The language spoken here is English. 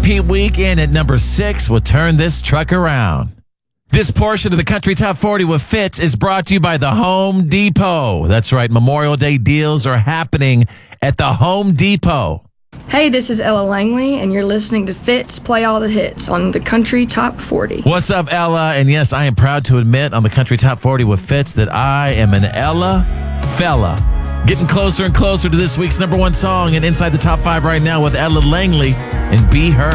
repeat week, and at number 6, we'll turn this truck around. This portion of the Country Top 40 with Fitz is brought to you by the Home Depot. That's right, Memorial Day deals are happening at the Home Depot. Hey, this is Ella Langley, and you're listening to Fitz Play All the Hits on the Country Top 40. What's up, Ella? And yes, I am proud to admit on the Country Top 40 with Fitz that I am an Ella fella. Getting closer and closer to this week's number 1 song and inside the top 5 right now with Ella Langley and Be Her.